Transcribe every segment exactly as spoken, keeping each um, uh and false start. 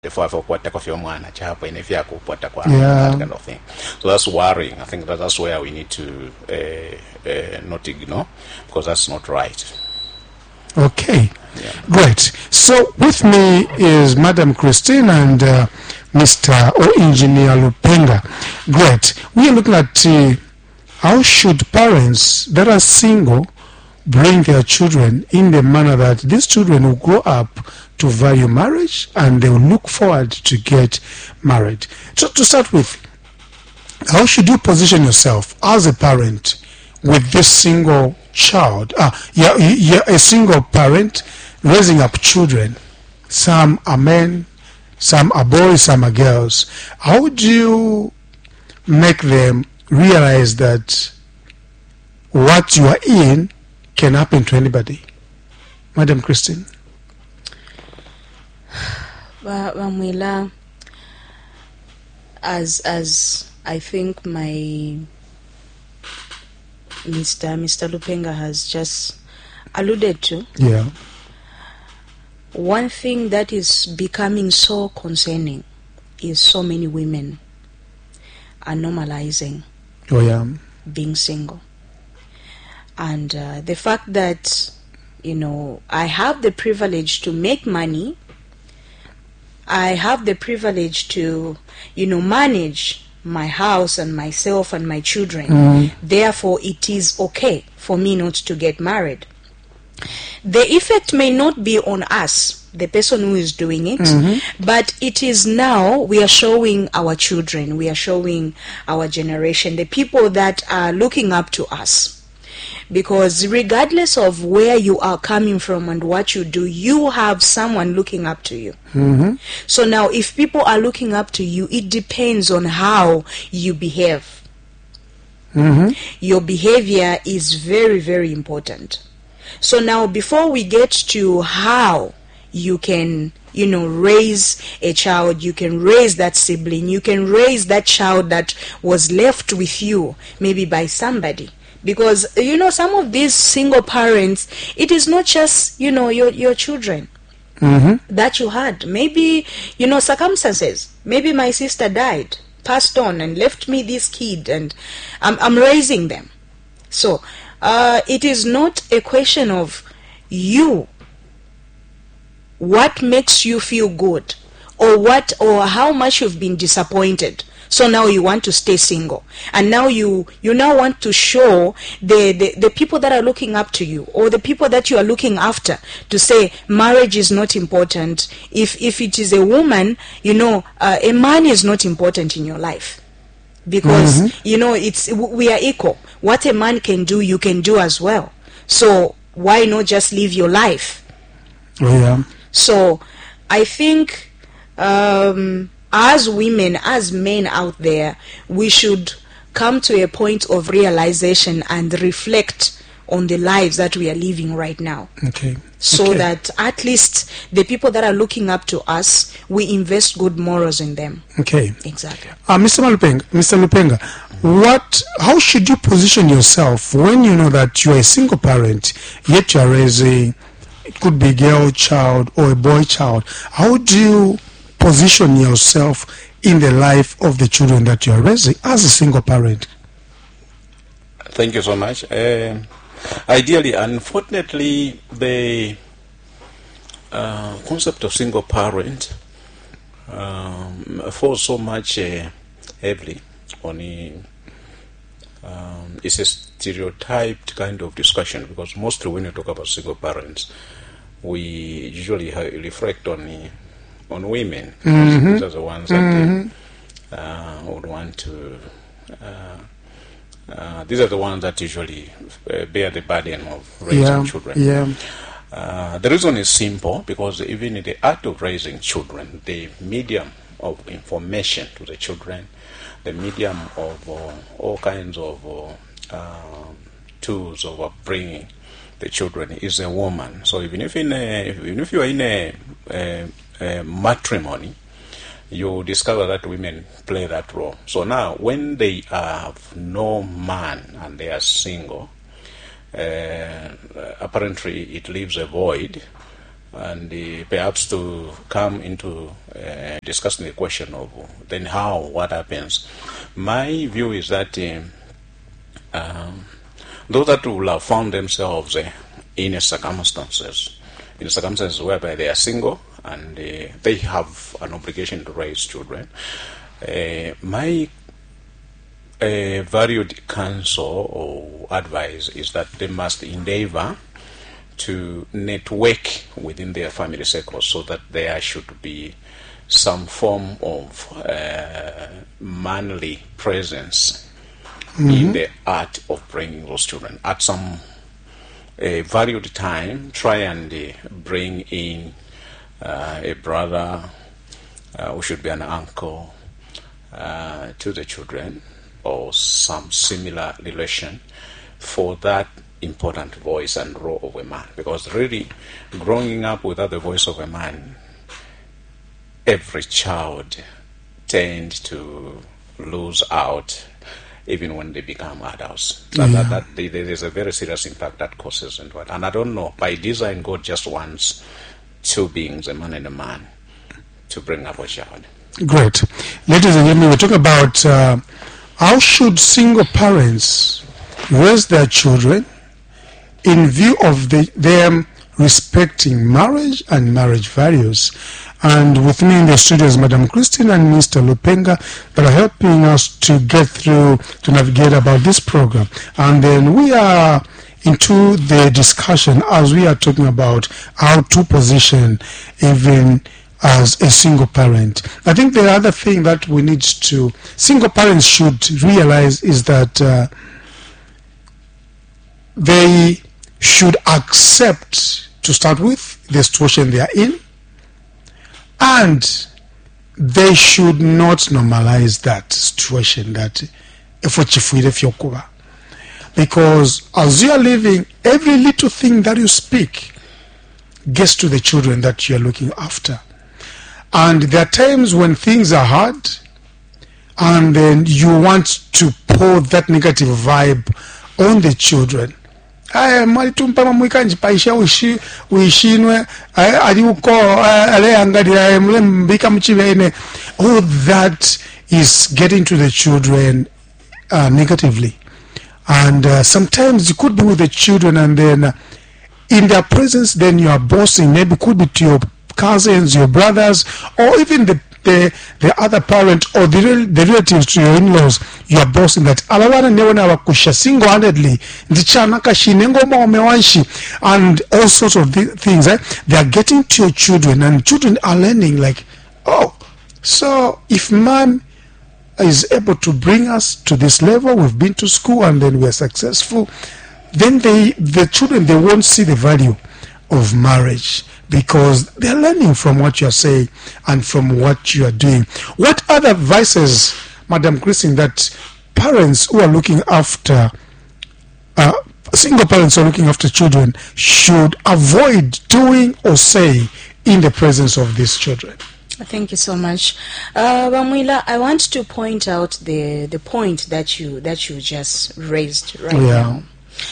for for what of your man a chap in if you what that kind of thing. So that's worrying. I think that that's where we need to uh, uh, not ignore, because that's not right. Okay, yeah. Great. So with me is Madam Christine and uh, Mister O Engineer Lupenga. Great. We are looking at uh, how should parents that are single bring their children in the manner that these children will grow up to value marriage and they will look forward to get married. So to start with, how should you position yourself as a parent with this single child? Ah, you're, you're a single parent raising up children. Some are men, some are boys, some are girls. How do you make them realize that what you are in can happen to anybody? Madam Christine. Bamwila, as as I think my Mister Mister Lupenga has just alluded to. Yeah. One thing that is becoming so concerning is so many women are normalizing oh, yeah. being single. And uh, the fact that, you know, I have the privilege to make money, I have the privilege to, you know, manage my house and myself and my children. Mm. Therefore, it is okay for me not to get married. The effect may not be on us, the person who is doing it, mm-hmm. but it is now we are showing our children, we are showing our generation, the people that are looking up to us. Because regardless of where you are coming from and what you do, you have someone looking up to you. Mm-hmm. So now if people are looking up to you, it depends on how you behave. Mm-hmm. Your behavior is very, very important. So now before we get to how you can, you know, raise a child, you can raise that sibling, you can raise that child that was left with you, maybe by somebody. Because, you know, some of these single parents, it is not just, you know, your, your children mm-hmm. that you had. Maybe, you know, circumstances. Maybe my sister died, passed on, and left me this kid, and I'm, I'm raising them. So, uh, it is not a question of you, what makes you feel good, or what, or how much you've been disappointed. So now you want to stay single, and now you you now want to show the, the the people that are looking up to you, or the people that you are looking after, to say marriage is not important. If if it is a woman, you know, uh, a man is not important in your life, because mm-hmm. you know it's we are equal. What a man can do, you can do as well. So why not just live your life? Oh, yeah. So I think. Um, As women, as men out there, we should come to a point of realization and reflect on the lives that we are living right now. Okay. So okay. that at least the people that are looking up to us, we invest good morals in them. Okay. Exactly. Uh, Mister Lupenga, Mister Lupenga, what? How should you position yourself when you know that you are a single parent, yet you are raising, it could be a girl child or a boy child? How do you position yourself in the life of the children that you are raising as a single parent? Thank you so much. Uh, ideally, unfortunately, the uh, concept of single parent um, falls so much uh, heavily on a, um, it's a stereotyped kind of discussion, because mostly when you talk about single parents, we usually reflect on the on women. Mm-hmm. These are the ones that mm-hmm. they, uh, would want to uh, uh, these are the ones that usually uh, bear the burden of raising yeah. children. Yeah. Uh, the reason is simple, because even in the act of raising children, the medium of information to the children, the medium of uh, all kinds of uh, uh, tools of upbringing the children is a woman. So even if in a, even if you are in a, a Uh, matrimony, you discover that women play that role. So now, when they have no man and they are single, uh, apparently it leaves a void and uh, perhaps to come into uh, discussing the question of then how, what happens. My view is that um, um, those that will have found themselves uh, in a circumstances, in circumstances whereby they are single and uh, they have an obligation to raise children, uh, my uh, valued counsel or advice is that they must endeavor to network within their family circles so that there should be some form of uh, manly presence mm-hmm. in the art of bringing those children. At some uh, valued time, try and uh, bring in uh, a brother uh, who should be an uncle uh, to the children, or some similar relation for that important voice and role of a man. Because really, growing up without the voice of a man, every child tends to lose out even when they become adults. So yeah. that, that, that, there is a very serious impact that causes. And, what, and I don't know, by design, God just wants two beings, a man and a man, to bring up a child. Great. Ladies and gentlemen, we're talking about uh, how should single parents raise their children in view of the, them respecting marriage and marriage values. And with me in the studio is Madam Christine and Mister Lupenga that are helping us to get through, to navigate about this program. And then we are into the discussion as we are talking about how to position even as a single parent. I think the other thing that we need to, single parents should realize is that uh, they should accept, to start with, the situation they are in, and they should not normalize that situation, that because as you are living, every little thing that you speak gets to the children that you are looking after. And there are times when things are hard and then you want to pour that negative vibe on the children. Aya mali tumpama mwikanji paisha uishi uishinwe ali uko ale angalia mlembika mchivene. All that is getting to the children uh, negatively, and uh, sometimes you could be with the children and then uh, in their presence then you are bossing. Maybe could be to your cousins, your brothers, or even the the, the other parent or the, the relatives to your in-laws. You are bossing that alawana newana wakusha single-handedly ndichanaka shinengoma omewanshi and all sorts of th things. Eh? They are getting to your children, and children are learning like, oh, so if mom is able to bring us to this level, we've been to school and then we are successful, then they the children, they won't see the value of marriage, because they're learning from what you're saying and from what you are doing. What other vices, Madam Christine, that parents who are looking after, uh, single parents who are looking after children should avoid doing or saying in the presence of these children? Thank you so much, uh, Bamwila. I want to point out the the point that you that you just raised right yeah. now.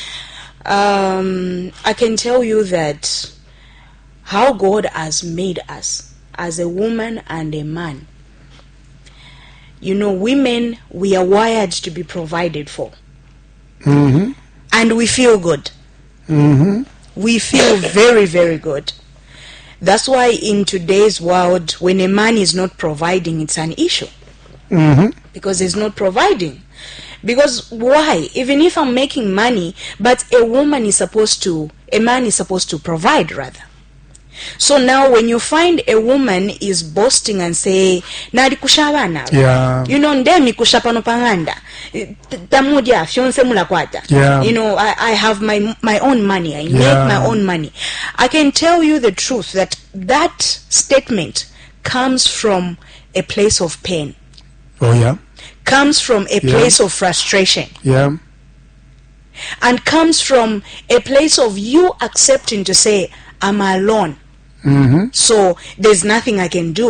Um, I can tell you that how God has made us as a woman and a man. You know, women, we are wired to be provided for. Mm-hmm. And we feel good. Mm-hmm. We feel very, very good. That's why in today's world, when a man is not providing, it's an issue. Mm-hmm. Because he's not providing. Because why? Even if I'm making money, but a woman is supposed to, a man is supposed to provide rather. So now when you find a woman is boasting and say, Nadi kushabana, yeah. you know, ndemi kushapano panganda, tamudia, fionse mula kwata. Yeah. You know, I, I have my my own money, I yeah. make my own money. I can tell you the truth that that statement comes from a place of pain. Oh yeah. Comes from a yeah. place of frustration. Yeah. And comes from a place of you accepting to say, I'm alone. Mm-hmm. So there's nothing I can do.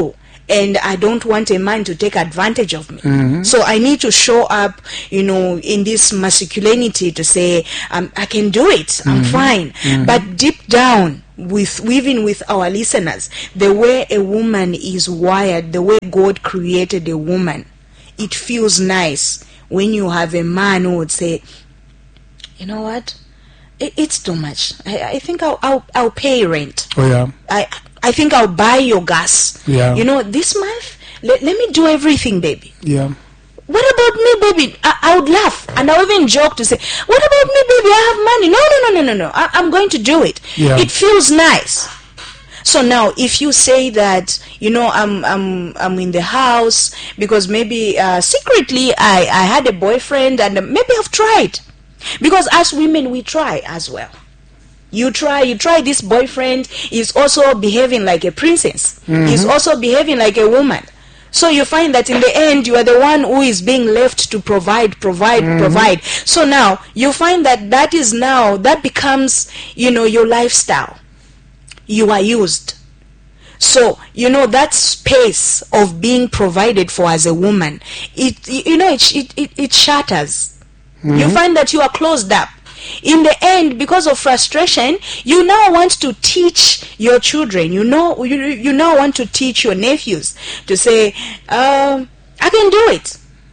and I don't want a man to take advantage of me. Mhm. So I need to show up, you know, in this masculinity to say, um, I can do it, I'm fine. But deep down, with even with our listeners, the way a woman is wired, the way God created a woman, it feels nice when you have a man who would say, you know what, it, it's too much. I, I think I'll, I'll I'll pay rent. Oh yeah. I I think I'll buy your gas. Yeah. You know, this month, let, let me do everything, baby. Yeah. What about me, baby? I, I would laugh and I would even joke to say, what about me, baby? I have money. No, no, no, no, no, no. I, I'm going to do it. Yeah. It feels nice. So now, if you say that, you know, I'm I'm I'm in the house because maybe uh, secretly I I had a boyfriend and maybe I've tried, because as women we try as well. You try, you try. This boyfriend is also behaving like a princess. He's also behaving like a woman. So you find that in the end, you are the one who is being left to provide, provide, provide. So now you find that that is now, that becomes, you know, your lifestyle. You are used. So, you know, that space of being provided for as a woman, it, you know, it, it, it, it shatters. You find that you are closed up. In the end, because of frustration, you now want to teach your children. You know, you, you now want to teach your nephews to say, um, I can do it.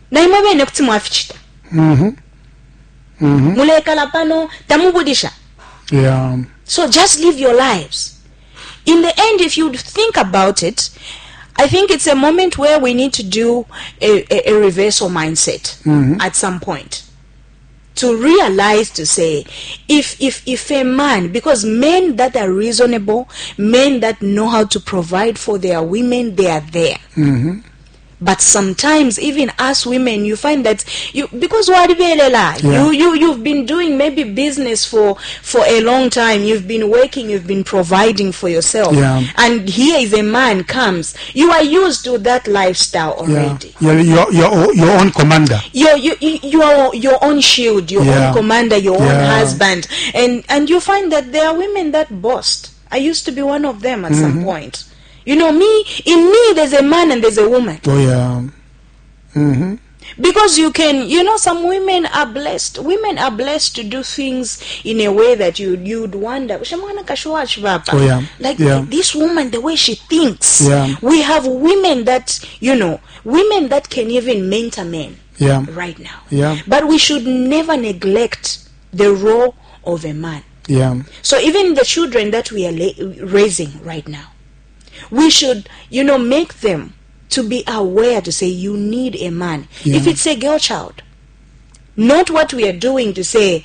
Mm-hmm. Mm-hmm. Yeah. So just live your lives. In the end, if you think about it, I think it's a moment where we need to do a, a, a reversal mindset Mhm. at some point. To realize, to say, if if if a man, because men that are reasonable, men that know how to provide for their women, they are there. Mm-hmm. But sometimes, even as women, you find that you, because what Yeah. you you you've been doing maybe business for for a long time. You've been working, you've been providing for yourself, Yeah. and here is a man comes. You are used to that lifestyle Yeah. already. You're your your your own commander. You're you you your your own shield, your Yeah. own commander, your own Yeah. husband, and and you find that there are women that boast. I used to be one of them at some point. You know, me, in me, there's a man and there's a woman. Oh yeah. Mm-hmm. Because you can, you know, some women are blessed. Women are blessed to do things in a way that you you'd wonder. Oh yeah. Like Yeah. this woman, the way she thinks. Yeah. We have women that, you know, women that can even mentor men Yeah. right now. Yeah. But we should never neglect the role of a man. Yeah. So even the children that we are la- raising right now, we should, you know, make them to be aware to say you need a man. Yeah. If it's a girl child, not what we are doing to say,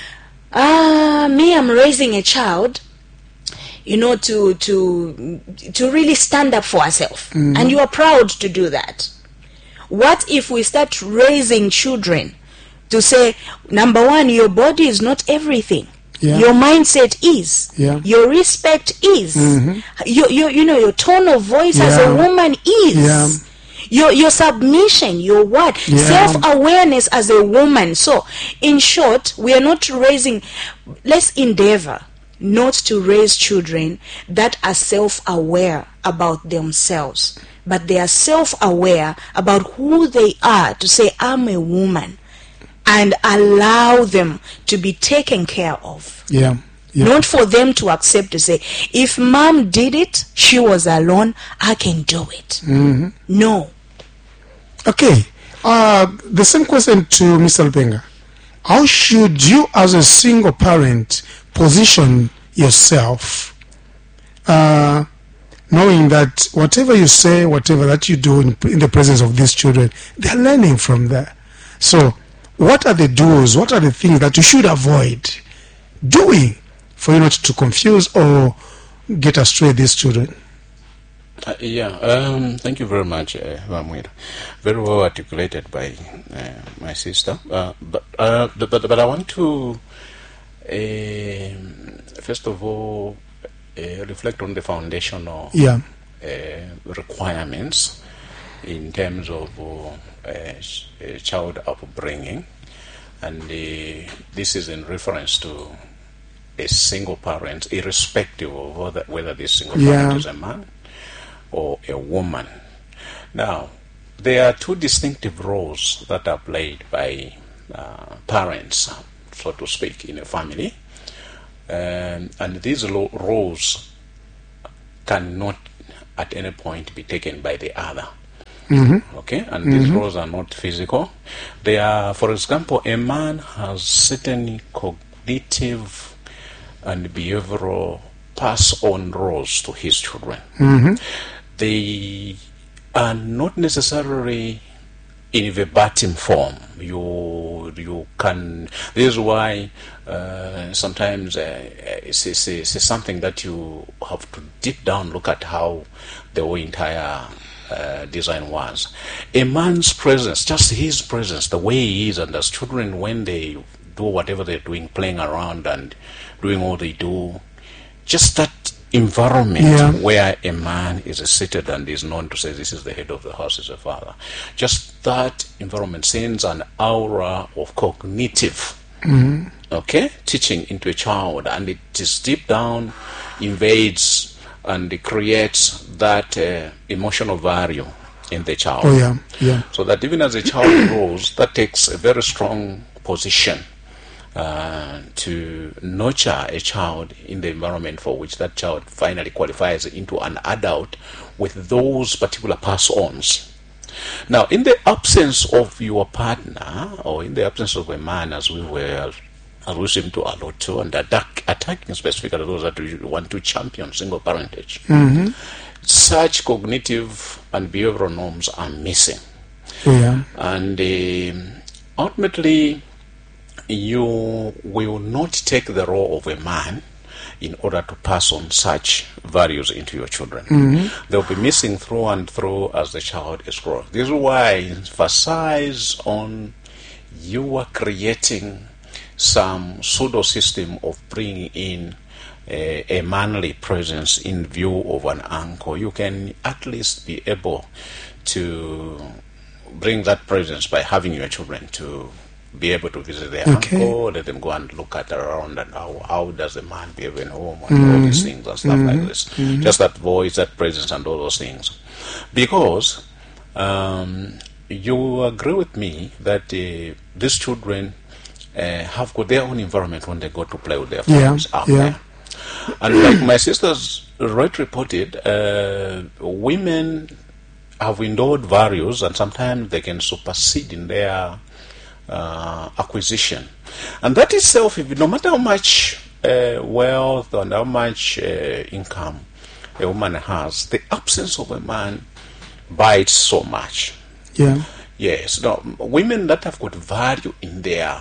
ah, me, I'm raising a child, you know, to to to really stand up for herself, and you are proud to do that. What if we start raising children to say, number one, your body is not everything. Yeah. Your mindset is. Yeah. Your respect is. Mhm. Your, your, you know, your tone of voice as Yeah. a woman is. Yeah. Your your submission, your what? Yeah. Self-awareness as a woman. So, in short, we are not raising, let's endeavor not to raise children that are self-aware about themselves, but they are self-aware about who they are, to say, I'm a woman, and allow them to be taken care of. Yeah. Yeah. Not for them to accept, to say, if mom did it, she was alone, I can do it. Mm-hmm. No. Okay. Uh, the same question to Mister Lupenga. How should you, as a single parent, position yourself, uh, knowing that whatever you say, whatever that you do in, in the presence of these children, they're learning from there. So, what are the do's? What are the things that you should avoid doing for you not to confuse or get astray these children? Uh, yeah, um, thank you very much, uh, Vamwira. Very well articulated by uh, my sister. Uh, but, uh, but but I want to uh, first of all uh, reflect on the foundational Yeah. uh, requirements in terms of uh, uh, child upbringing, and uh, this is in reference to a single parent, irrespective of whether, whether this single Yeah. parent is a man or a woman. Now, there are two distinctive roles that are played by uh, parents, so to speak, in a family. Um, and these lo- roles cannot at any point be taken by the other. Mm-hmm. Okay, and mm-hmm. these roles are not physical. They are, for example, a man has certain cognitive and behavioral pass-on roles to his children. Mm-hmm. They are not necessarily in verbatim form. You you can. This is why uh, sometimes uh, it's, it's, it's something that you have to deep down look at how the whole entire uh, design was. A man's presence, just his presence, the way he is, and as children when they do whatever they're doing, playing around and doing all they do, just that environment yeah. where a man is seated and is known to say this is the head of the house, is a father. Just that environment sends an aura of cognitive mm-hmm. okay teaching into a child, and it is deep down invades and it creates that uh, emotional value in the child. Oh yeah, yeah. So that even as a child grows, that takes a very strong position Uh, to nurture a child in the environment for which that child finally qualifies into an adult with those particular pass-ons. Now, in the absence of your partner, or in the absence of a man, as we were, as we seem to allude to, and attack, attacking specifically those that want to champion single parentage, mm-hmm. such cognitive and behavioral norms are missing. Yeah. And uh, ultimately, you will not take the role of a man in order to pass on such values into your children. Mm-hmm. They'll be missing through and through as the child is growing. This is why I emphasize on you are creating some pseudo system of bringing in a, a manly presence in view of an uncle. You can at least be able to bring that presence by having your children to be able to visit their okay. uncle, let them go and look at around and how, how does the man behave in home and mm-hmm. all these things and stuff mm-hmm. like this. Mm-hmm. Just that voice, that presence and all those things. Because um, you agree with me that uh, these children uh, have got their own environment when they go to play with their friends yeah. out yeah. there. And like my sisters right reported, uh, women have endowed values and sometimes they can supersede in their Uh, acquisition, and that itself, if no matter how much uh, wealth and how much uh, income a woman has, the absence of a man bites so much. Yeah. Yes. No, women that have got value in their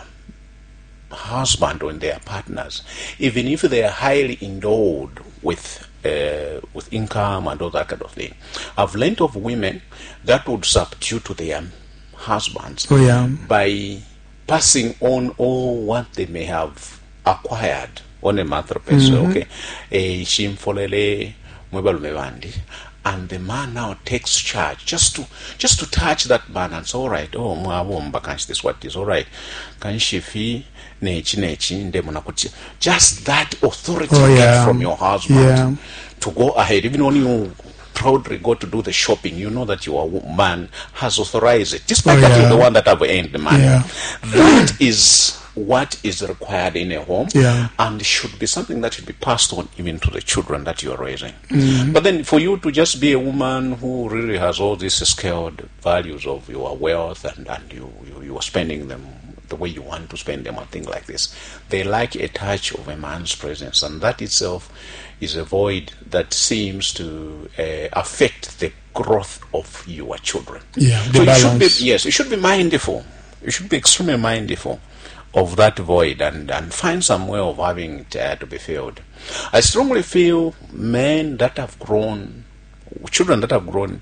husband or in their partners, even if they are highly endowed with uh, with income and all that kind of thing, I've learned of women that would subdue to their husbands oh, yeah. by passing on all what they may have acquired on a monthly basis. Mm-hmm. Okay, eh, shimfolele mwebalume bandi, and the man now takes charge just to just to touch that man and say, all right, oh mwabomba kanshi this what is all right, kanshi fi nechi nechi ndemo nakuti, just that authority oh, you yeah. get from your husband yeah. to go ahead, even when you proudly go to do the shopping, you know that your man has authorized it, despite oh, that yeah. you're the one that have earned the money. Yeah. That is what is required in a home, yeah. and should be something that should be passed on even to the children that you're raising. Mm-hmm. But then for you to just be a woman who really has all these scaled values of your wealth and, and you, you, you are spending them the way you want to spend them and things like this, they like a touch of a man's presence, and that itself is a void that seems to uh, affect the growth of your children. Yeah, so the you balance. should be, yes, you should be mindful. You should be extremely mindful of that void and, and find some way of having it uh, to be filled. I strongly feel men that have grown, children that have grown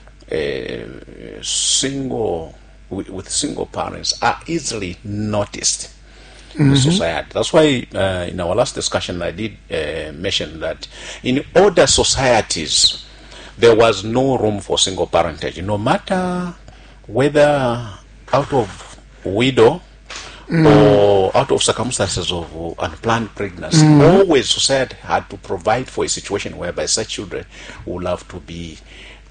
uh, single, with, with single parents are easily noticed in the society. That's why uh, in our last discussion I did uh, mention that in older societies there was no room for single parentage, no matter whether out of widow mm. or out of circumstances of unplanned pregnancy. Mm. Always society had to provide for a situation whereby such children will have to be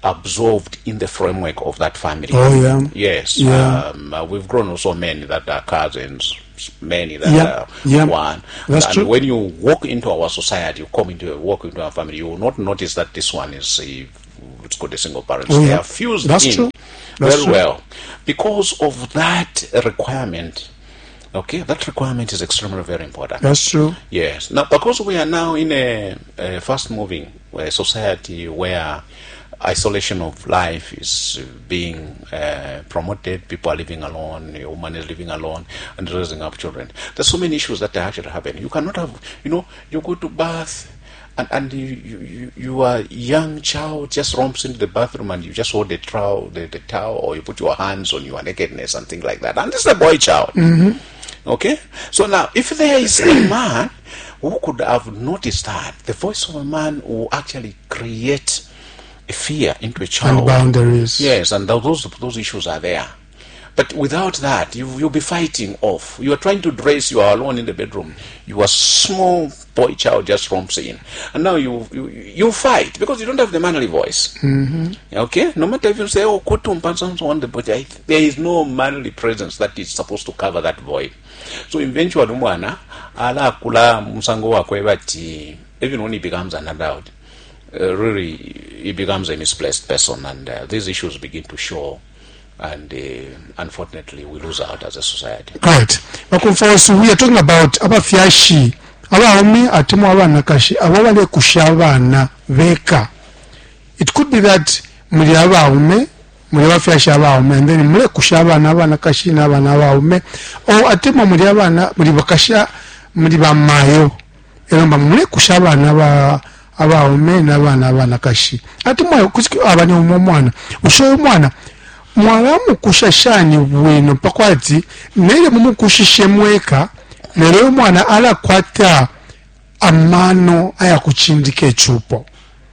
absorbed in the framework of that family. Oh, yeah. Yes. Yeah. Um, uh, we've grown also many that are cousins, many that Yeah. are Yeah. one. That's and true. when you walk into our society, you come into walk into our family, you will not notice that this one is a, it's called a single parent. Oh, They yeah. are fused That's in true. That's very true. well because of that requirement. Okay, that requirement is extremely very important. That's true. Yes. Now, because we are now in a, a fast-moving uh, society where isolation of life is uh, being uh, promoted, people are living alone, a woman is living alone and raising up children. There's so many issues that actually happen. You cannot have, you know, you go to bath and, and you, you, you are a young child just romps into the bathroom and you just hold the towel, the, the towel, or you put your hands on your nakedness and things like that. And this is a boy child. Mm-hmm. Okay? So now, if there is a man who could have noticed that, the voice of a man will actually create a fear into a child. And boundaries. Yes, and those those issues are there. But without that, you, you'll be fighting off. You are trying to dress, you are alone in the bedroom. You are small boy child just romps in. And now you, you you fight because you don't have the manly voice. Mm-hmm. Okay? No matter if you say, oh, kutum pansons on the body, there is no manly presence that is supposed to cover that void. So eventually, umwana, ala kula musango wakwe bati, even when he becomes an adult, uh, really, he becomes a misplaced person, and uh, these issues begin to show. And uh, unfortunately, we lose out as a society. Right. Bakumfosu, we are talking about abafyashi abaumi atimu abana kashi ababale kushabana veka. It could be that muli abaume muli abafyashi abaume and then mule kushabana abana kashi n'abana abaume or atimu muli abana muli bakasha muli bamayo eramba mule kushabana aba abaume n'abana abana kashi atimu kusiki abani umwana ushoyo mwana mwala mukushashani bwino pakwati nere mumukushishe mweka nero mwana ala kwata amano aya kuchindika echupo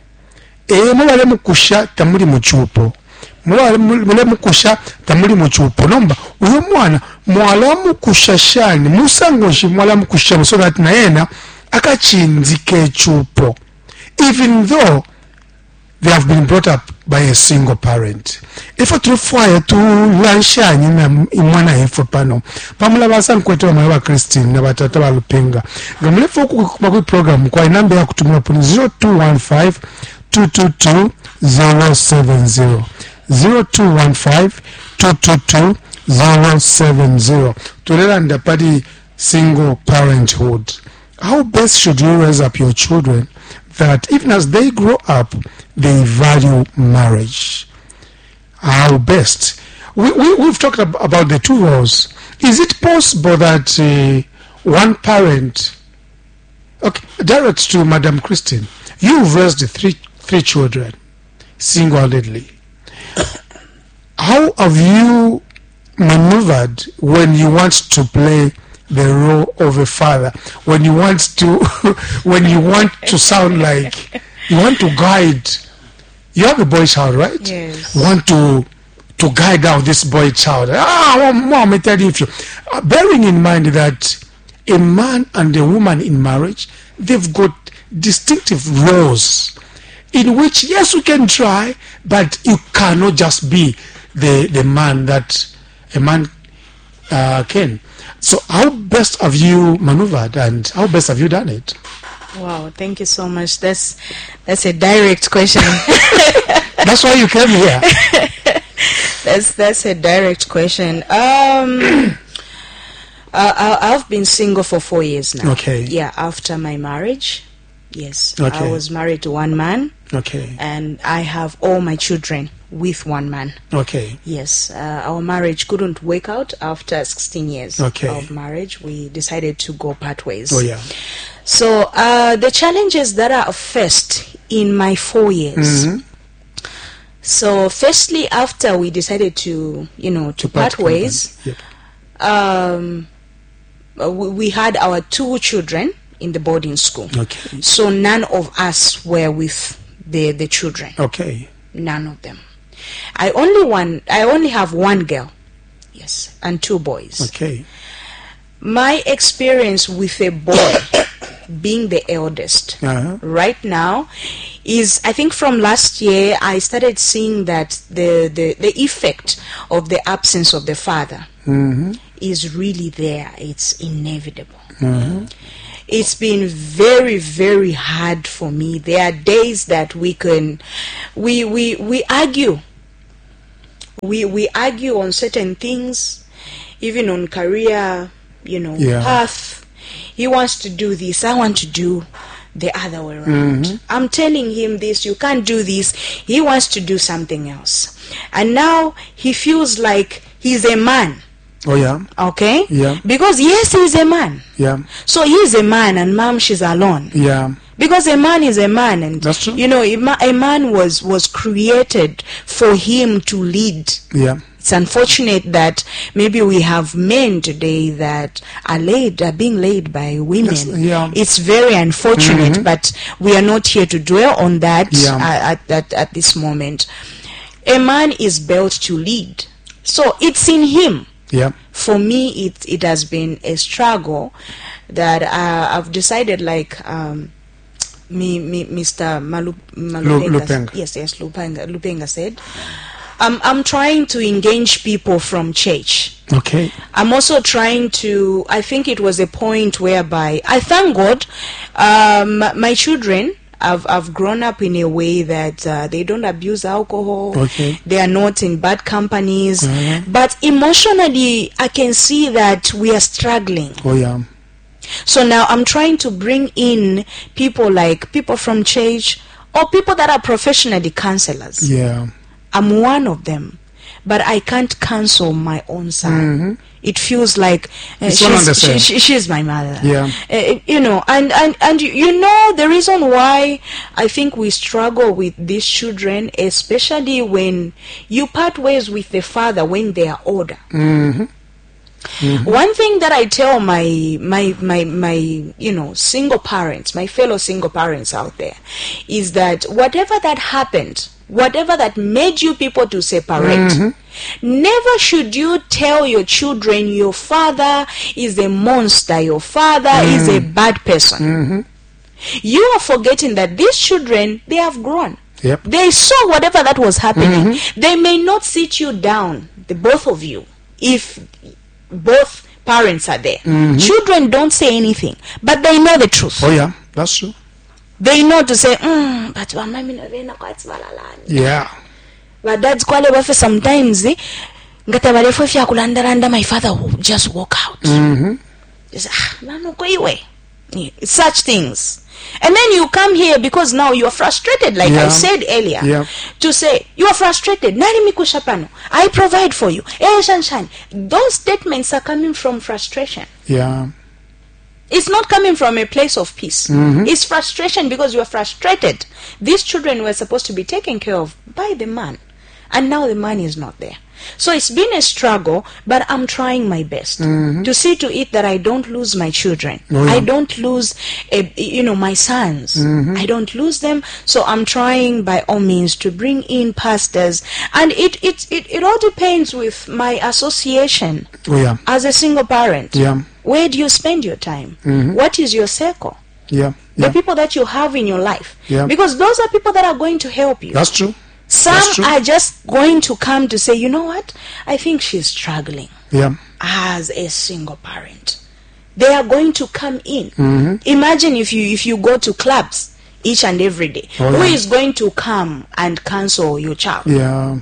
e mwale mukusha tamuli muchupo mwale mukusha tamuli muchupo nomba uyo mwana mwala mukushashani musangoshi mwala mukusha so that na yena akachindika echupo even though they have been brought up by a single parent. If it require to lansha nyina imwana hefo pano pamula basan kwetwa mwa Christine na batata balupenga ngamlefu ku ku program kwa namba ya kutumia poni zero two one five two two two zero seven zero zero two one five two two two zero seven zero tulela ndapadi single parenthood. How best should you raise up your children that even as they grow up, they value marriage? How best? We, we, we've talked ab- about the two roles. Is it possible that uh, one parent... Okay, direct to Madam Christine. You've raised three, three children single-handedly. How have you maneuvered when you want to play the role of a father, when you want to when you want to sound like you want to guide? You have a boy child, right? Yes. You want to to guide out this boy child. Ah, mom, I tell you, if you uh, bearing in mind that a man and a woman in marriage, they've got distinctive roles in which, yes, you can try, but you cannot just be the the man that a man uh, can. So how best have you maneuvered and how best have you done it? Wow, thank you so much. That's that's a direct question. That's why you came here. that's that's a direct question. Um, I, I've been single for four years now. Okay. Yeah, after my marriage. Yes. Okay. I was married to one man. Okay. And I have all my children with one man. Okay. Yes, uh, our marriage couldn't work out after sixteen years Okay. of marriage. We decided to go part ways. Oh, yeah. So uh, the challenges that are faced in my four years. Mm-hmm. So firstly, after we decided to, you know, to, To part part ways, Yep. um, we, we had our two children in the boarding school. Okay. So none of us were with the, the children. Okay. None of them. I only one. I only have one girl, yes, and two boys. Okay. My experience with a boy, being the eldest, Uh-huh. right now, is, I think from last year, I started seeing that the, the, the effect of the absence of the father Mm-hmm. is really there. It's inevitable. Mm-hmm. It's been very, very hard for me. There are days that we can, we, we, we argue. We, we argue on certain things, even on career, you know, Yeah. path. He wants to do this. I want to do the other way around. Mhm. I'm telling him this, you can't do this. He wants to do something else. And now he feels like he's a man. Oh, yeah. Okay? Yeah. Because yes, he's a man. Yeah. So he's a man and mom, she's alone. Yeah. Because a man is a man, and That's true. you know, a, ma- a man was was created for him to lead. Yeah. It's unfortunate that maybe we have men today that are laid, are being laid by women. Yes, yeah. It's very unfortunate, Mhm. but we are not here to dwell on that Yeah. uh, at, at at this moment. A man is built to lead, so it's in him. Yeah. For me, it it has been a struggle that uh, I've decided, like um, me, me, Mister Malu, Malupenga, Lupenga. yes, yes, Lupenga, Lupenga said, I'm I'm trying to engage people from church. Okay. I'm also trying to. I think it was a point whereby I thank God, um, my children. I've I've grown up in a way that uh, they don't abuse alcohol. Okay. They are not in bad companies. Mhm. But emotionally, I can see that we are struggling. Oh, yeah. So now I'm trying to bring in people like people from church or people that are professionally counselors. Yeah. I'm one of them, but I can't counsel my own son. Mhm. It feels like uh, It's one and the she's, same. she, she, she's my mother. Yeah. Uh, you know, and, and, and you, you know the reason why I think we struggle with these children, especially when you part ways with the father when they are older. Mm-hmm. One thing that I tell my my my my you know single parents, my fellow single parents out there, is that whatever that happened, whatever that made you people to separate, Mhm. never should you tell your children your father is a monster, your father is a bad person. Mm-hmm. You are forgetting that these children, they have grown. Yep. They saw whatever that was happening. They may not sit you down, the both of you, if both parents are there. Children don't say anything, but they know the truth. Oh, yeah. That's true. They know to say, mm, but wamami novena kwatsi balalani. Yeah. But that's quite wafe sometimes. Eh, ngata balefo fya kulandaranda, my father will just walk out. Mm-hmm. Just, ah, nano ko iwe. Yeah, such things. And then you come here because now you are frustrated, like I Yeah. said earlier, Yeah. to say, you are frustrated. Nari mikusha pano. I provide for you. Eh, shan shan. Those statements are coming from frustration. Yeah. It's not coming from a place of peace. Mhm. It's frustration because you are frustrated. These children were supposed to be taken care of by the man, and now the man is not there. So it's been a struggle, but I'm trying my best Mhm. to see to it that I don't lose my children. Oh, yeah. I don't lose, a, you know, my sons. Mhm. I don't lose them. So I'm trying by all means to bring in pastors, and it it it, it all depends with my association Oh, yeah. as a single parent. Yeah. Where do you spend your time? Mhm. What is your circle? Yeah. The Yeah. people that you have in your life. Yeah. Because those are people that are going to help you. That's true. Some that's true. are just going to come to say, you know what? I think she's struggling Yeah. as a single parent. They are going to come in. Mhm. Imagine if you if you go to clubs each and every day. Oh, Who yeah. is going to come and counsel your child? Yeah.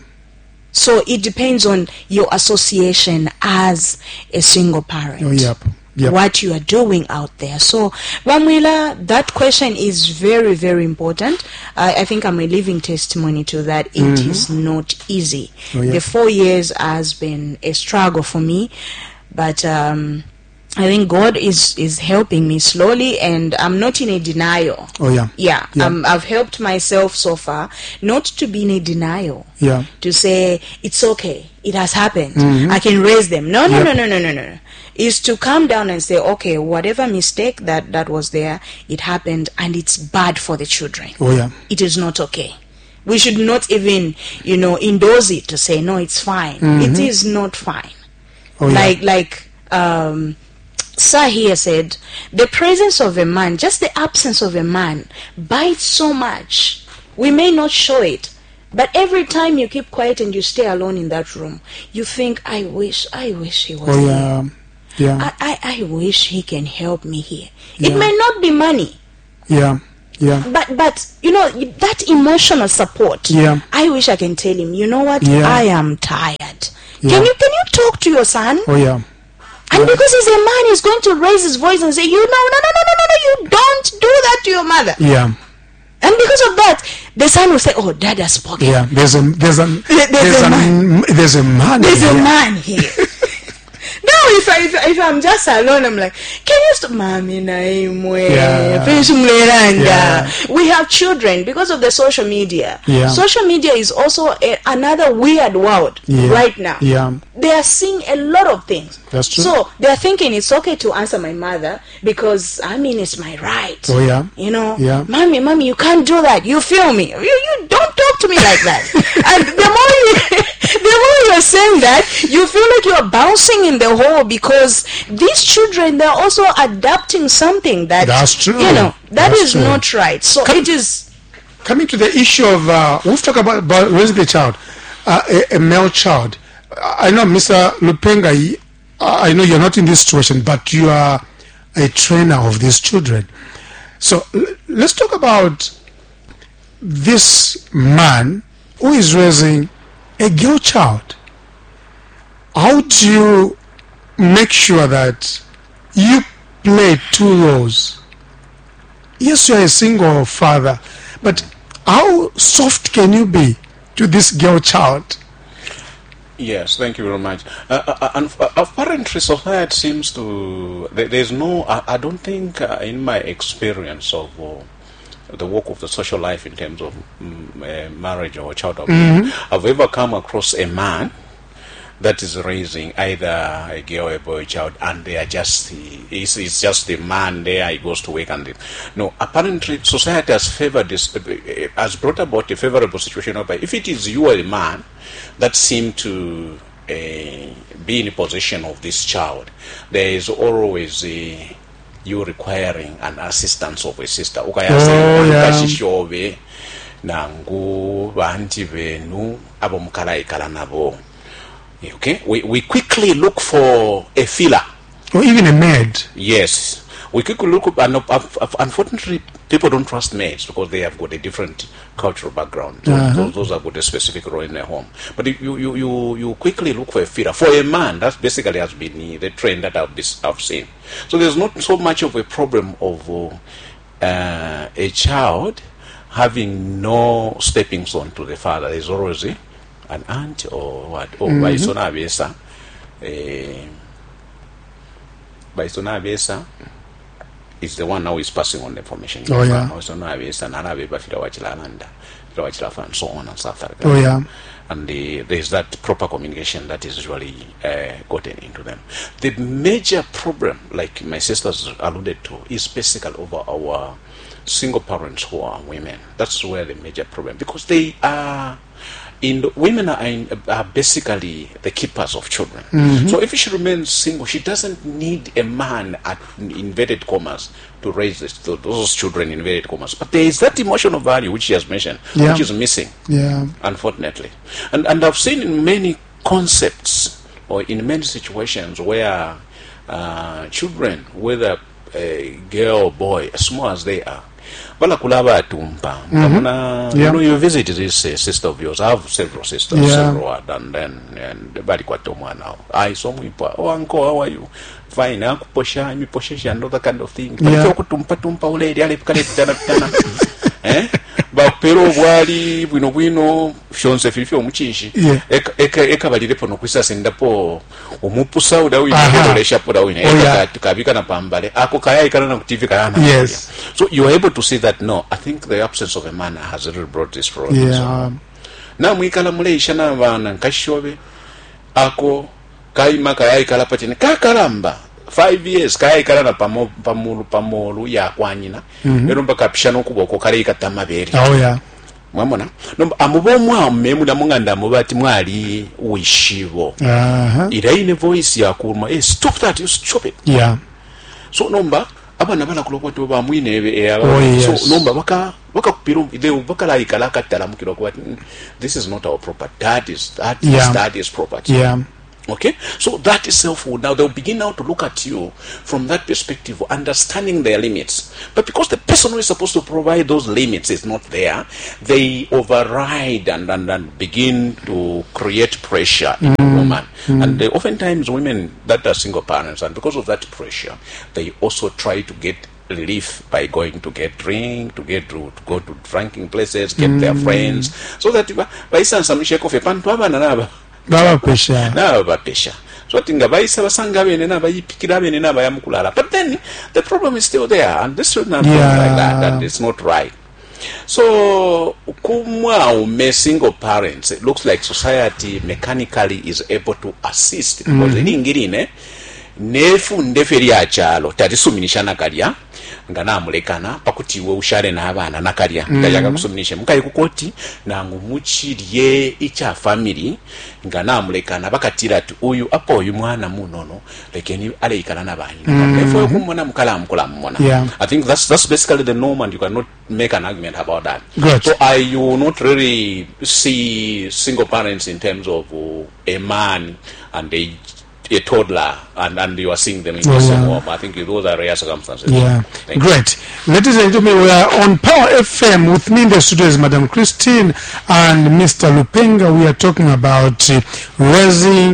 So it depends on your association as a single parent. Oh, yep. Yep. What you are doing out there. So, Wamwila, that question is very, very important. I, I think I'm a living testimony to that. It is not easy. Oh, yeah. The four years has been a struggle for me, but um, I think God is, is helping me slowly, and I'm not in a denial. Oh, yeah. Yeah, Yeah. Um, I've helped myself so far not to be in a denial. Yeah. To say it's okay, it has happened, Mhm. I can raise them. No, no, Yep. no, no, no, no, no. Is to come down and say, okay, whatever mistake that that was there, it happened, and it's bad for the children. Oh, yeah. It is not okay. We should not even, you know, endorse it to say no, it's fine. It is not fine. Oh, yeah. Like like um, Sir here said, the presence of a man, just the absence of a man, bites so much We may not show it, but every time you keep quiet and you stay alone in that room, you think, I wish, I wish he was Oh, here. yeah. Yeah. I, I, I wish he can help me here. Yeah. It may not be money, Yeah. Yeah. but, but you know, that emotional support. Yeah. I wish I can tell him, you know what, Yeah. I am tired. Yeah. Can you can you talk to your son? Oh, yeah. And because he's a man, he's going to raise his voice and say, you know, no, no, no, no, no, no, you don't do that to your mother. Yeah. And because of that, the son will say, oh, dad has spoken. Yeah. There's a there's a there's there's a a man. there's a man. There's here. a man here. Now, if, I, if, if I'm just alone, I'm like, can you stop? Mami na imwe. Yeah. Pensi mleranga. Yeah. We have children because of the social media. Yeah. Social media is also a, another weird world Yeah. right now. Yeah. They are seeing a lot of things. That's true. So they're thinking it's okay to answer my mother because, I mean, it's my right. Oh, yeah. You know, Yeah. mommy, mommy, you can't do that. You feel me? You, you don't talk to me like that. And the more you, the more you're saying that, you feel like you're bouncing in the hole because these children, they're also adapting something that, That's true. you know, that That's is true. not right. So Come- it is, Coming to the issue of, uh, we've talked about, about raising a child, uh, a, a male child. I know, Mister Lupenga, y- I know you're not in this situation, but you are a trainer of these children. So l- let's talk about this man who is raising a girl child. How do you make sure that you play two roles? Yes, you are a single father, but how soft can you be to this girl child? Yes, thank you very much. Uh, uh, and, uh, apparently, society seems to. There, there's no. I, I don't think, uh, in my experience of uh, the work of the social life in terms of um, uh, marriage or child abuse, I've ever come across a man that is raising either a girl or a boy child, and they are just it's, it's just the man there. He goes to work and the, no. Apparently, society has favored this, uh, has brought about a favorable situation. Whereby if it is you or a man that seem to uh, be in a position of this child, there is always a, you requiring an assistance of a sister. Oh, yeah. Nangu banti benu abo mukalaikala nabo. Okay, we we quickly look for a filler. Or even a maid. Yes, we quickly look up, and uh, uh, unfortunately, people don't trust maids because they have got a different cultural background. Those, Uh-huh. those, those have got a specific role in their home. But you you you you quickly look for a filler for a man. That basically has been the, the trend that I've, bes- I've seen. So there's not so much of a problem of uh, uh, a child having no stepping stone to the father. There's always a, an aunt or what, or mm-hmm. Baisona Abesa, uh, Baisona Abesa is the one now is passing on the information. Oh, yeah. Baisona Abesa, Nana Beba Filawachilanda, Filawachilafa, and so on and so forth. Oh, yeah. And the, there's that proper communication that is usually uh, gotten into them. The major problem, like my sisters alluded to, is basically over our single parents who are women. That's where the major problem, because they are in the, women are, in, are basically the keepers of children. Mm-hmm. So if she remains single, she doesn't need a man at inverted commas to raise this, those children in inverted commas. But there is that emotional value which she has mentioned, Yeah. which is missing. Yeah. Unfortunately, and and I've seen in many concepts or in many situations where uh, children, whether a girl or boy, as small as they are, balakulaba atumpa. Mm-hmm. Yeah. You know, you visit this uh, sister of yours. I have several sisters, Yeah. several, and then and bali kwa tomwa now. I saw me. Oh, uncle, how are you? Fine. Aku posha, mi posha, and other kind of thing. But Yeah. you kutumpa tumpa ule diale kale tana tana. Eh? Ba pero bwali bwino bwino shonse filifyo omuchinshi Yeah. eka eka eka balire pono kwisa sendapo omupusa uda uyi Aha. olesha poda uyi Oh, yeah. eka tukabika na pambale ako kaya ikana na T V kaya na. Yes. So you are able to see that no, I think the absence of a man has really brought this problem. Yeah. Na mwikala muleisha na bana nkashobe ako kaima kaya ikala patine kakalamba five years kaya ikala na pamo pamulu pamolu ya kwanyina mm-hmm. Ero mpaka pishano kuboko kale ikatamaberi. Oh, yeah. Mwamona no amubo mwa mmemu na munganda mubati mwali wishibo. Uh-huh. Ira ine voice ya kuruma eh stop that, you stop it. Yeah. So nomba abana bala kulokwa to ba mwine ebe Oh, yes. so nomba baka baka they will this is not our property. That is that is Yeah. that is property. Yeah. Okay, so that itself will now they'll begin now to look at you from that perspective, understanding their limits. But because the person who is supposed to provide those limits is not there, they override and, and, and begin to create pressure in the woman. And they, oftentimes women that are single parents, and because of that pressure, they also try to get relief by going to get drink, to get to, to go to drinking places, get their friends, so that by some shake off a pan to have Baba pesha. na bapesha so tinga bayisa basanga bene na bayipikira bene na bayamukulala. But then the problem is still there, and this should not be Yeah. like that, and it's not right. So kumwa single parents, it looks like society mechanically is able to assist because lingirine nefu ndeferi ya chalo tatisuminisha nakalya nga namulekana pakuti we ushare n'abaana nakalya ndayaga kusuminisha mukayi kukoti nangu muchirye icha family nga namulekana bakatira ati uyu apa uyu mwana munono lekeni aleikana n'abanyi therefore kumona mukala mukula mumona. Yeah. I think that's that's basically the norm, and you cannot make an argument about that. Good. So I you will not really see single parents in terms of uh, a man and a a toddler, and, and you are seeing them in the Oh, same yeah. home. I think those are rare circumstances. Yeah, Thank you. great. Ladies and gentlemen, we are on Power F M. With me in the studio is Madam Christine and Mister Lupenga. We are talking about uh, raising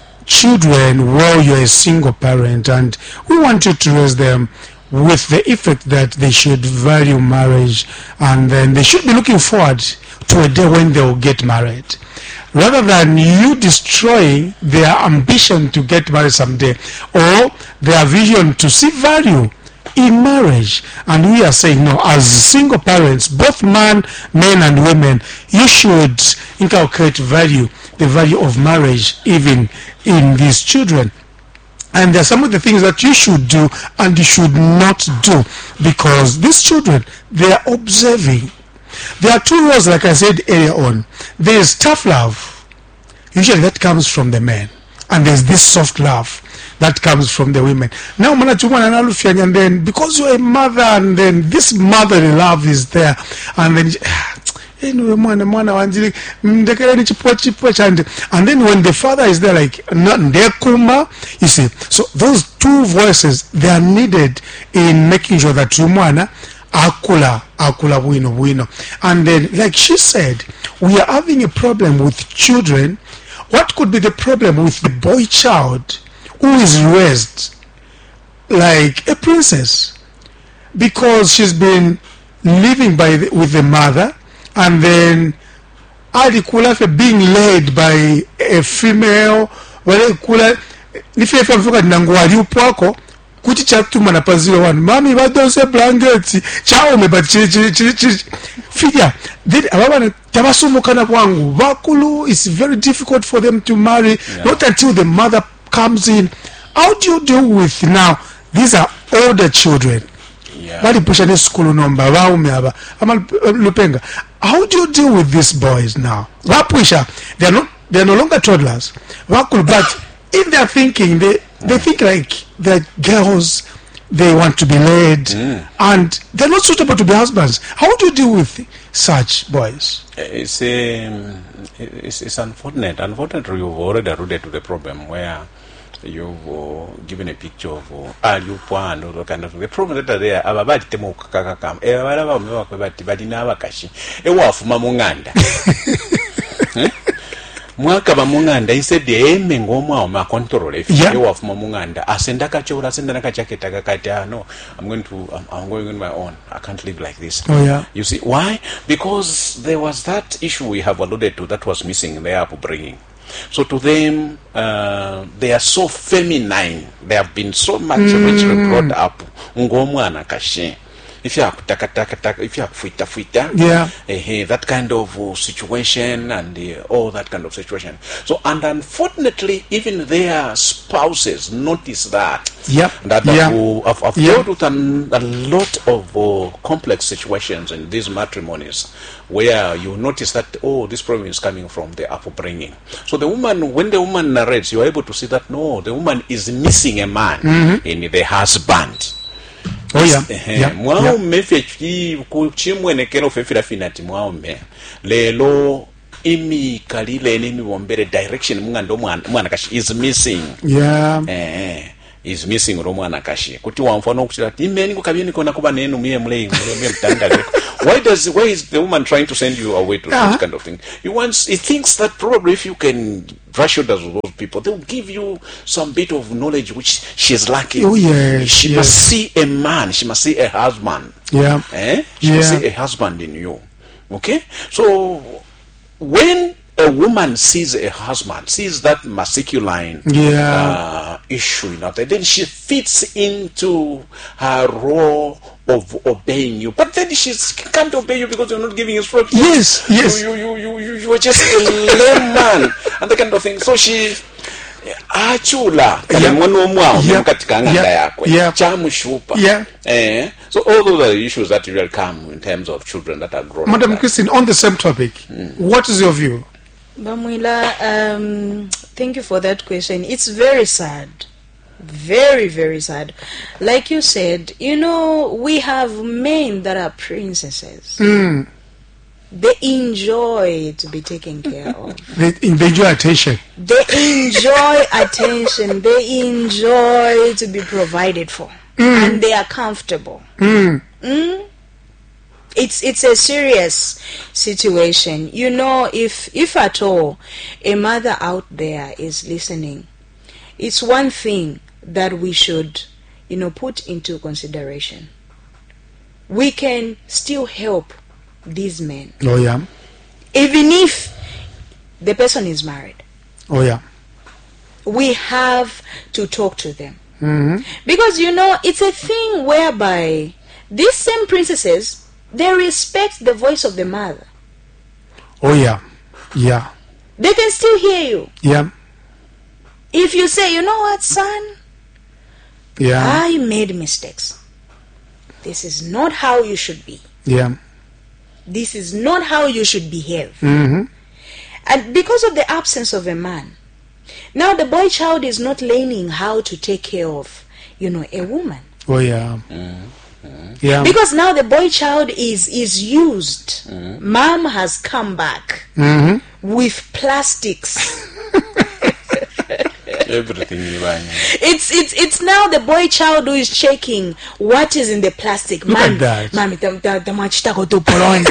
children while you're a single parent, and we want you to raise them with the effect that they should value marriage, and then they should be looking forward to a day when they will get married, rather than you destroying their ambition to get married someday, or their vision to see value in marriage. And we are saying no, as single parents, both man, men and women, you should inculcate value, the value of marriage even in these children. And there are some of the things that you should do and you should not do, because these children, they are observing. There are two roles, like I said earlier on. There is tough love, usually that comes from the men, and there's this soft love that comes from the women. Now, and then because you're a mother, and then this motherly love is there, and then anyway, mwana mwana wanjili mdekeleni chipo chipo chande, and then when the father is there, like ndekuma, you see. So those two voices, they are needed in making sure that mwana akula akula wino wino. And then, like she said, we are having a problem with children. What could be the problem with the boy child who is raised like a princess, because she's been living by the, with the mother, and then alikula for being led by a female, wale kula nife famfuka nangwali upwako kuti chatuma na pazilo one mami badose blankets chao mebati chi chi chi figure then ababa tabasumukana kwangu bakulu. It's very difficult for them to marry, yeah. Not until the mother comes in. How do you deal with now? These are older children. Yeah. Bali pusha ne school number baume aba ama Lupenga. How do you deal with these boys now? Wapusha, they are not they are no longer toddlers. Wakul, but in their thinking, they they think like they're girls, they want to be led, mm. and they're not suitable to be husbands. How do you deal with such boys? It's um, it's, it's unfortunate. Unfortunately, you've already alluded to the problem where you've uh, given a picture of uh, you and all that kind of thing. The problem that are there, ababati temo kakakam, e wala mewa kwa bati bati na wakashi, e wafuma munganda. Mwaka ba munganda instead de eme ngomwa o ma control if yeah. E wafuma munganda asenda kachora asenda nakachaketa kakata. No, I'm going to I'm, I'm going on my own. I can't live like this. Oh yeah. You see why? Because there was that issue we have alluded to that was missing in their upbringing. So to them, uh, they are so feminine. They have been so much mm. richly brought up. Ngomwana kashe. If you have taka taka taka, if you have fuita fuita, yeah, uh, that kind of uh, situation and uh, all that kind of situation. So and unfortunately, even their spouses notice that. Yep. That yeah. I've, I've yep. dealt with an, a lot of uh, complex situations in these matrimonies where you notice that, oh, this problem is coming from the upbringing. So the woman, when the woman narrates, you are able to see that, no, the woman is missing a man mm-hmm. in the husband. Oh yeah. Eh, Yeah. mwao yeah. mefe chi kuchimwenekero fefira finati mwao me lelo imi kalile nimi wombere direction mungando mwana mwana kashi is missing. Yeah. Eh is missing ro mwana kashi kuti wamfano okuchira imeni kukabye niko nakuba nenu miye mule mule mtanga. Why does why is the woman trying to send you away to uh-huh. this kind of thing? He wants he thinks that probably if you can brush shoulders with those people, they will give you some bit of knowledge which she is lacking. Oh yes. She yes. must see a man, she must see a husband. Yeah. Eh? She yeah. must see a husband in you. Okay? So when a woman sees a husband, sees that masculine yeah. uh, issue, you know, then she fits into her role of obeying you. But then she can't obey you because you're not giving instructions. Yes, yes. You, you, you, you, you are just a lame man and that kind of thing. So she achula yeah. eh so all those are the issues that really come in terms of children that are growing. Madam Christine, on the same topic, mm. what is your view? Bamwila, um, thank you for that question. It's very sad. Very, very sad. Like you said, you know, we have men that are princesses. Mm. They enjoy to be taken care of. They, they enjoy attention. They enjoy attention. They enjoy to be provided for. Mm. And they are comfortable. Mm. Mm? It's it's a serious situation. You know, if if at all a mother out there is listening, it's one thing that we should, you know, put into consideration. We can still help these men. Oh yeah. Even if the person is married. Oh yeah. We have to talk to them. Mm-hmm. Because, you know, it's a thing whereby these same princesses, they respect the voice of the mother. Oh yeah. Yeah. They can still hear you. Yeah. If you say, you know what, son? Yeah. I made mistakes. This is not how you should be. Yeah. This is not how you should behave. Mm-hmm. And because of the absence of a man, now the boy child is not learning how to take care of, you know, a woman. Oh yeah. Mm-hmm. Yeah. Because now the boy child is is used. Mm-hmm. Mom has come back mm-hmm. with plastics. Everything you buy. It's it's it's now the boy child who is checking what is in the plastic. Look at that. Mami, tam tam tamachita ko tu polon.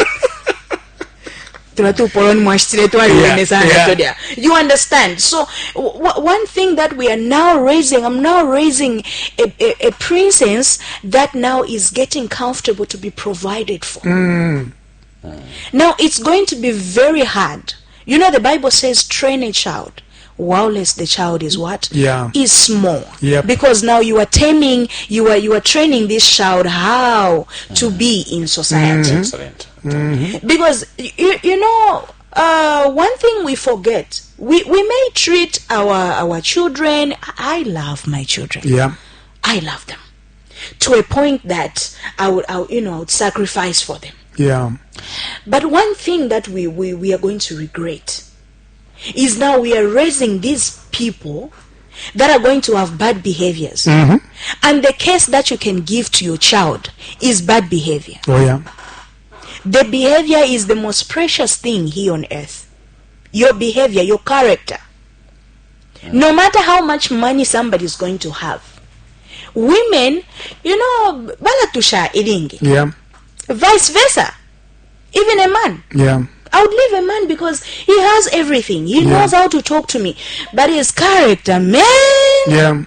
You understand? So w- one thing that we are now raising, I'm now raising a, a, a princess that now is getting comfortable to be provided for. Mm. Now it's going to be very hard. You know, the Bible says train a child whilst the child is what? Yeah. Is small. Yep. Because now you are taming, you are you are training this child how mm. to be in society. Mm-hmm. Excellent. Mm-hmm. Because you, you know, uh, one thing we forget, we, we may treat our our children. I love my children. Yeah. I love them to a point that I would, I would you know, I would sacrifice for them. Yeah. But one thing that we, we, we are going to regret is now we are raising these people that are going to have bad behaviors. Mm-hmm. And the case that you can give to your child is bad behavior. Oh yeah. The behavior is the most precious thing here on earth. Your behavior, your character. Mm. No matter how much money somebody is going to have. Women, you know, balatusha iringi. Yeah. Vice versa. Even a man. Yeah. I would leave a man because he has everything. He yeah. knows how to talk to me. But his character, man. Yeah.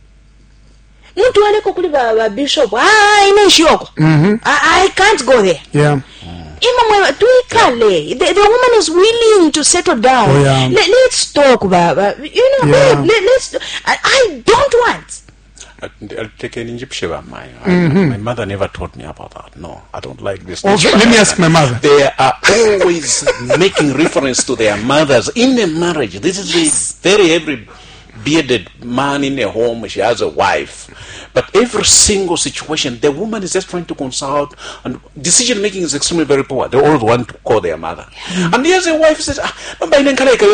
Muntu waleko kuli ba, ba bishop. Ah, ine shiyoko. Mm-hmm. I, I can't go there. Yeah. Ima tuikale. The, the woman is willing to settle down. Oh, yeah. Let, let's talk, Baba. You know, yeah. babe, let, let's. I, I don't want. I'll take an Egyptian of mine. Mm-hmm. My mother never taught me about that. No, I don't like this. Okay, let me ask my mother. They are always making reference to their mothers in a marriage. This is yes. a very every bearded man in a home. She has a wife, but every single situation, the woman is just trying to consult, and decision making is extremely very poor. They always want to call their mother, mm-hmm. and here's a wife who says, ah,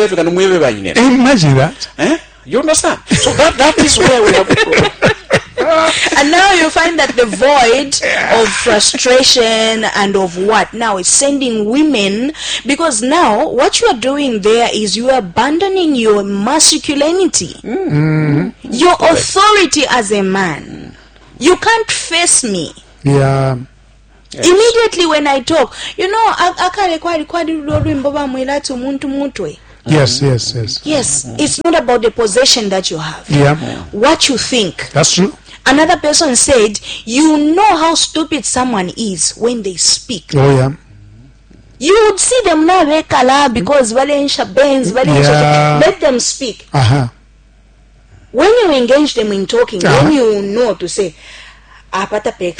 imagine that. Eh? You understand? So that that is where we have a problem. And now you find that the void of frustration and of what now is sending women, because now what you are doing there is you are abandoning your masculinity, mm-hmm. your authority as a man. You can't face me. Yeah. Yes. Immediately when I talk, you know, akale kwa kwa lulwimbo bamwela tu muntu mutwe. Yes, yes, yes. Yes, it's not about the possession that you have. Yeah. What you think. That's true. Another person said, you know how stupid someone is when they speak. Oh, yeah. You would see them now rekala because valensha bens, Yeah. let them speak. Uh-huh. When you engage them in talking, Uh-huh. then you know to say, apata peka.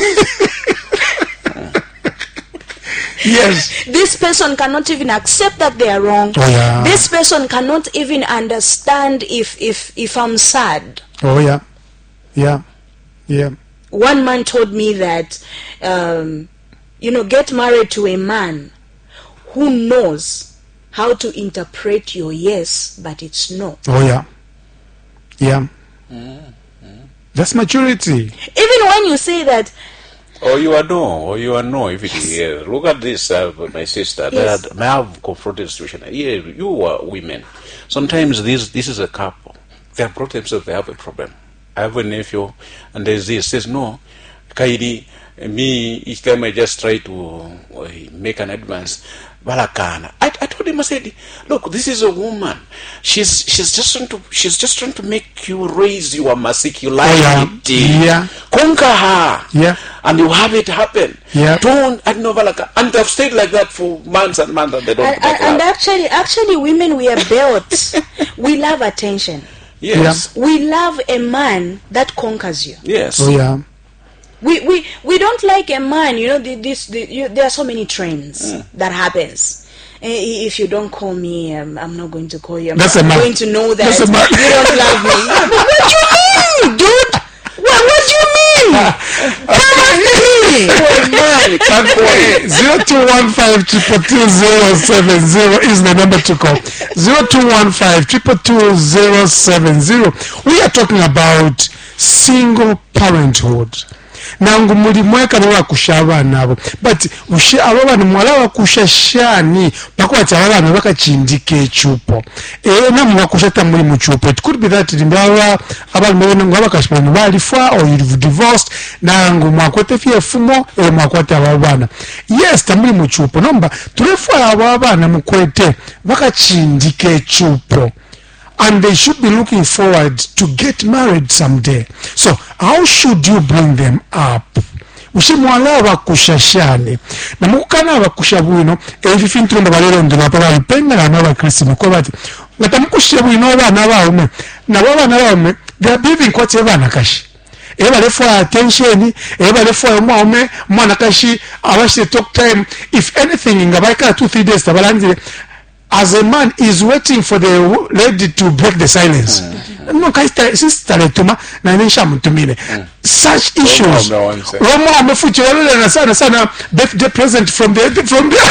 Yes. This person cannot even accept that they are wrong. Oh, yeah. This person cannot even understand if if if I'm sad. Oh, yeah. Yeah. Yeah. One man told me that, um, you know, get married to a man who knows how to interpret your yes, but it's no. Oh, yeah. Yeah. That's maturity. Even when you say that, Or you are no, or you are no. If it is, yeah. Look at this, uh, my sister. Yes. That may have confronted situation. Yeah, you are women. Sometimes this this is a couple. They have brought themselves. They have a problem. I have a nephew, and there's this. Says no, Kaidi. Me each time I just try to uh, make an advance. Balakana. I, I told him, I said, look, this is a woman. She's she's just trying to she's just trying to make you raise your masculinity. Yeah. Yeah. Conquer her. Yeah. And you have it happen. Yeah. Don't I know Balaka. And they've stayed like that for months and months and they don't and, make and love. actually, actually, women, we are built. We love attention. Yes. We love a man that conquers you. Yes. Oh, yeah. We we we don't like a man. You know, the, this the, you, there are so many trends Mm. that happens. Eh, If you don't call me, um, I'm not going to call you. I'm That's not a man. going to know that That's a man. you don't love me. What do you mean, dude? What what do you mean? Come after me. Okay, zero two one five triple two zero seven zero is the number to call. Zero two one five triple two zero seven zero. We are talking about single parenthood. Nangu muri mweka na wakusha abana abo, but ushe abana mwala wakusha shani bakwata abana bakachindike echupo eh na mwakusha tamuri mu chupo. It could be that limbawa abana mbona ngaba kashipana balifa or you've divorced nangu mwakwete fie fumo e mwakwata abana. Yes, tamuri mu chupo nomba tulefa abana mukwete bakachindike echupo. And they should be looking forward to get married someday. So how should you bring them up? Ushimwala bakushashane na mukana bakushabwino evi fintu ndo balero ndo napaba ipenda na naba Kristo ko bati ngatamukushabwino abana bawe na baba na bawe they are behaving quite evana kashi eba le for attention eba le for mwa mwana kashi awashi talk time. If anything ngabaika two three days tabalanze as a man is waiting for the lady to break the silence. Mm-hmm. No, sister letuma na nisha mtumile. Such issues. Roma amefuti wale na sana sana birthday present from the from the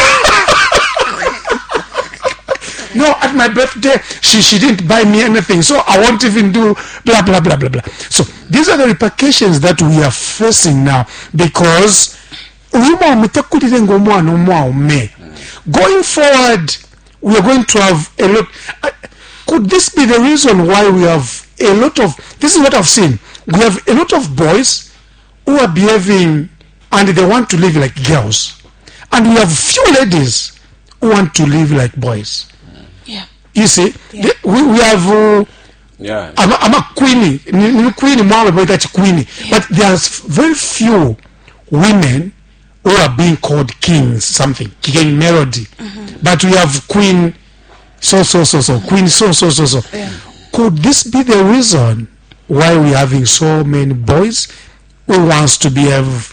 No, at my birthday she she didn't buy me anything, so I won't even do blah blah blah blah blah. So these are the repercussions that we are facing now because Roma mtakulire ngomwana omwaume. Going forward, we are going to have a lot. Uh, could this be the reason why we have a lot of, this is what I've seen, we have a lot of boys who are behaving and they want to live like girls, and we have few ladies who want to live like boys. Yeah. You see, Yeah. they, we, we have uh, Yeah. I'm a, I'm a queenie, ni queenie mama but that's queenie, but there's very few women who are being called kings, something, king melody. Mm-hmm. But we have queen, so, so, so, so, queen, so, so, so, so. Yeah. Could this be the reason why we're having so many boys who wants to behave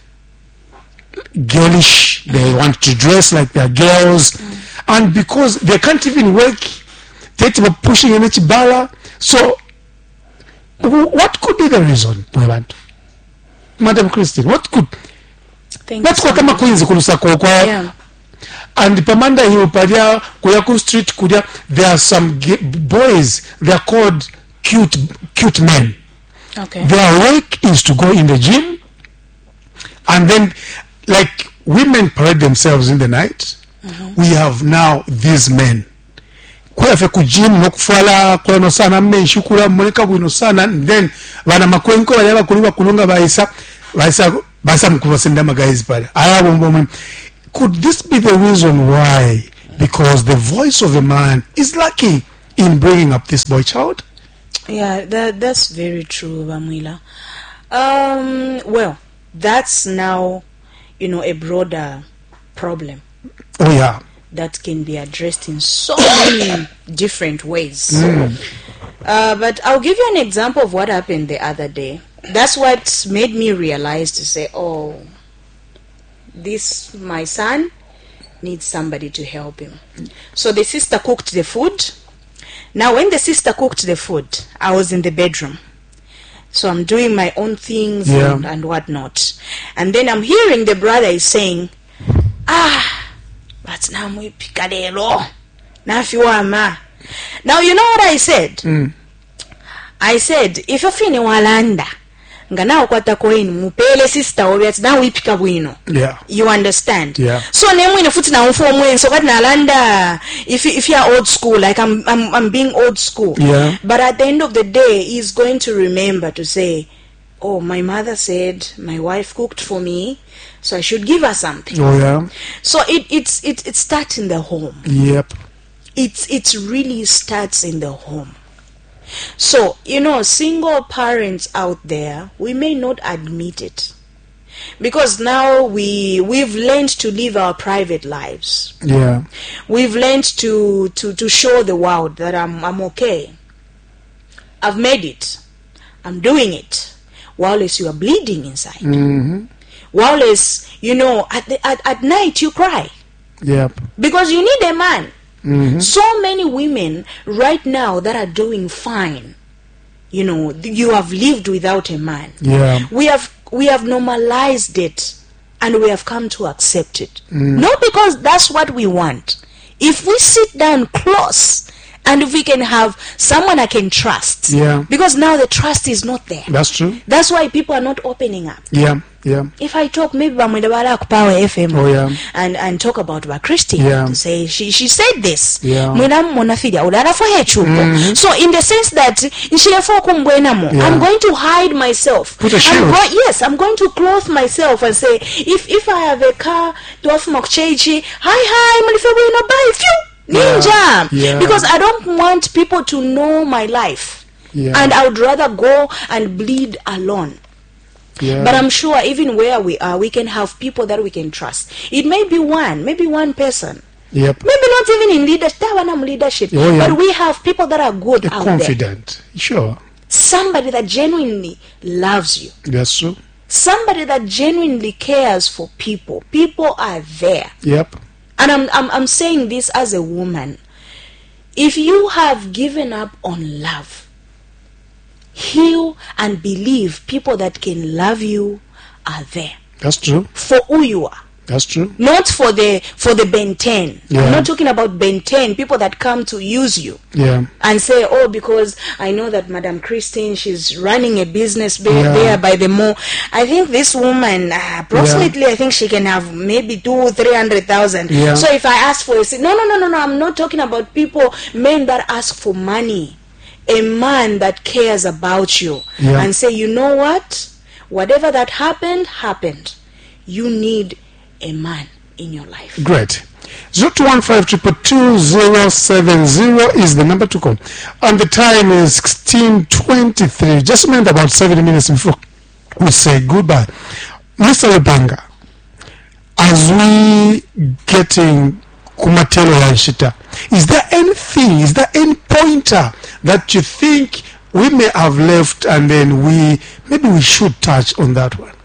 girlish, they want to dress like they're girls, mm. and because they can't even work, they're pushing in each bala. So, what could be the reason, Madam Christine? What could... Thank That's you what so I'm much. going to say. Yeah. And Pamanda Hiupadia, Kuyaku Street, Kudia, there are some g- boys, they are called cute, cute men. Okay. Their work is to go in the gym, and then, like women parade themselves in the night, mm-hmm. we have now these men. Kwefe ku gym nokufala kono sana menshi kula muleka bwino sana, and then bana makwenko balaba kuliba kulunga baisa baisa baisa mukubasenda guys pale. Ayabo, could this be the reason why? Because the voice of a man is lacking in bringing up this boy child? Yeah, that that's very true, Bamwila. Um, well, that's now, you know, a broader problem. Oh yeah. That can be addressed in so many different ways. Mm. Uh, but I'll give you an example of what happened the other day. That's what made me realize to say, oh, this, my son, needs somebody to help him. So the sister cooked the food. Now, when the sister cooked the food, I was in the bedroom. So I'm doing my own things yeah. and, and whatnot. And then I'm hearing the brother is saying, ah, but now we pikadelo. Now, you know what I said? Mm. I said, if you're feeling walanda, ngana ukwata koini mupele sister obiat na wipika bwino. Yeah. You understand? Yeah. So nemu ina futi na mfuo mwen so kati na landa if if you're old school, like I'm I'm I'm being old school. Yeah. But at the end of the day, he's going to remember to say, oh, my mother said my wife cooked for me, so I should give her something. Oh yeah. So it it's it it starts in the home. Yep. It's it really starts in the home. So, you know, single parents out there, we may not admit it. Because now we, we've learned to live our private lives. Yeah. We've learned to, to, to show the world that I'm, I'm okay. I've made it. I'm doing it. Whilst you are bleeding inside. Mm-hmm. Whilst, you know, at, the, at, at night you cry. Yep. Because you need a man. Mm-hmm. So many women right now that are doing fine, you know, you have lived without a man. Yeah. We have we have normalized it, and we have come to accept it. Mm. Not because that's what we want. If we sit down close, and if we can have someone I can trust, yeah. because now the trust is not there. That's true. That's why people are not opening up. Yeah. Yeah. If I talk maybe Bamwidabala Power F M oh, yeah. and and talk about Christy, yeah. say she she said this. Yeah. Mm-hmm. So in the sense that yeah. I'm going to hide myself. Put a shield. I'm go- yes, I'm going to clothe myself and say, if if I have a car, do have hi hi, ninja. Yeah. Yeah. Because I don't want people to know my life. Yeah. And I would rather go and bleed alone. Yeah. But I'm sure even where we are, we can have people that we can trust. It may be one, maybe one person. Yep. Maybe not even in leadership, leadership. Oh, yeah. But we have people that are good You're out confident. there. Sure. Somebody that genuinely loves you. That's true. Somebody that genuinely cares for people. People are there. Yep. And I'm I'm I'm saying this as a woman. If you have given up on love, heal and believe people that can love you are there. That's true. For who you are. That's true. Not for the for the Ben ten. Yeah. I'm not talking about Ben ten, people that come to use you. Yeah. And say, oh, because I know that Madam Christine, she's running a business there, yeah. there by the mall. I think this woman, uh, approximately, yeah. I think she can have maybe two, three hundred thousand. Yeah. So if I ask for a no, no, no, no, no, I'm not talking about people, men that ask for money. A man that cares about you yeah. and say, you know what? Whatever that happened, happened. You need a man in your life. Great. zero two one five two two zero seven zero is the number to call. And the time is sixteen twenty-three. Just a minute, about seventy minutes before we say goodbye. Mister Lupenga, as we getting kumatelo ya shita, is there anything, is there any pointer that you think we may have left and then we, maybe we should touch on that one?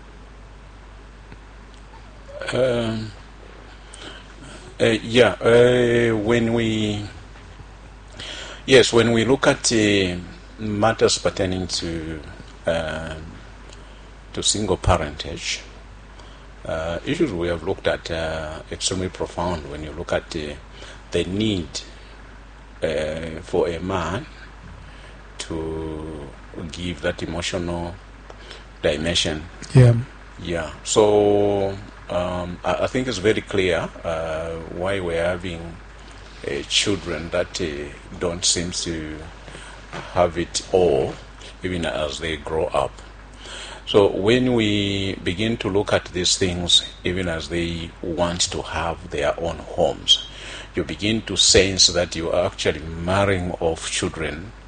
Um, uh, yeah, uh, when we, yes, when we look at uh, matters pertaining to uh, to single parentage, uh, issues we have looked at uh, extremely profound. When you look at uh, the need uh, for a man to give that emotional dimension. Yeah. Yeah. So um, I, I think it's very clear uh, why we're having uh, children that uh, don't seem to have it all, even as they grow up. So when we begin to look at these things, even as they want to have their own homes, you begin to sense that you are actually marrying off children